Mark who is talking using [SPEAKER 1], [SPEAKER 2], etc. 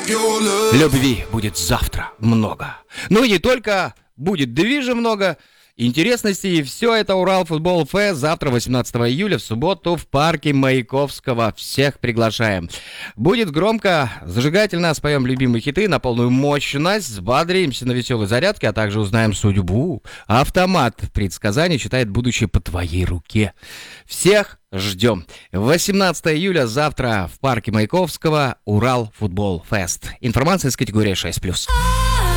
[SPEAKER 1] Любви будет завтра много. Ну и не только, будет движа много, интересностей. И все это Урал Футбол Фест завтра, 18 июля, в субботу, в парке Маяковского. Всех приглашаем. Будет громко, зажигательно, споем любимые хиты на полную мощность, взбодримся на веселой зарядке, а также узнаем судьбу. Автомат предсказаний читает будущее по твоей руке. Всех ждем. 18 июля завтра в парке Маяковского Урал Футбол Фест. Информация из категории 6+.